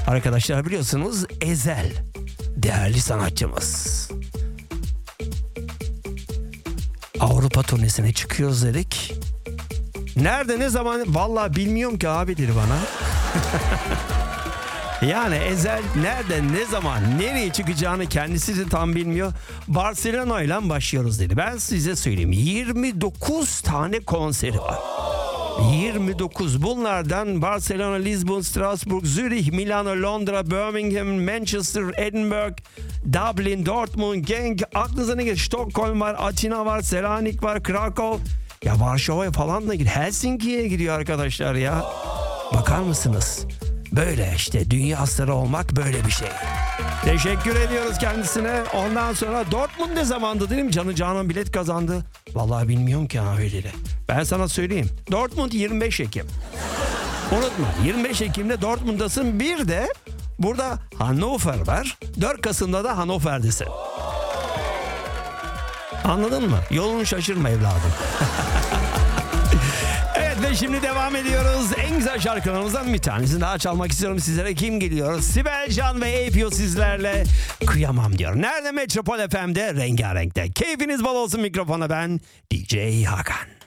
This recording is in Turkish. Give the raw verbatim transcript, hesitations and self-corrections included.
Arkadaşlar biliyorsunuz Ezel değerli sanatçımız. Avrupa turnesine çıkıyoruz dedik. Nerede ne zaman vallahi bilmiyorum ki abi dedi bana. Yani Ezel nerede ne zaman nereye çıkacağını kendisi de tam bilmiyor. Barcelona ile başlıyoruz dedi. Ben size söyleyeyim yirmi dokuz tane konseri var. yirmi dokuz bunlardan Barcelona, Lisbon, Strasbourg, Zürich, Milano, Londra, Birmingham, Manchester, Edinburgh, Dublin, Dortmund, Genk, aklınıza ne gelir? Stockholm var, Atina var, Selanik var, Krakow. Ya Varşova'ya falan da gidiyor. Helsinki'ye gidiyor arkadaşlar ya. Bakar mısınız? Böyle işte dünya starı olmak böyle bir şey. Teşekkür ediyoruz kendisine. Ondan sonra Dortmund ne zamandı dedim. Canı canan bilet kazandı. Vallahi bilmiyorum ki abi dedi. Ben sana söyleyeyim. Dortmund yirmi beş Ekim. Unutma yirmi beş Ekim'de Dortmund'dasın. Bir de burada Hannover var. dört Kasım'da da Hannover'desin. Anladın mı? Yolunu şaşırma evladım. Evet ve şimdi devam ediyoruz. En güzel şarkılarımızdan bir tanesini daha çalmak istiyorum sizlere. Kim geliyor? Sibel Can ve Eyüp sizlerle Kıyamam diyor. Nerede? Metropol F M'de Rengarenk'te. Keyfiniz bol olsun mikrofona ben D J Hakan.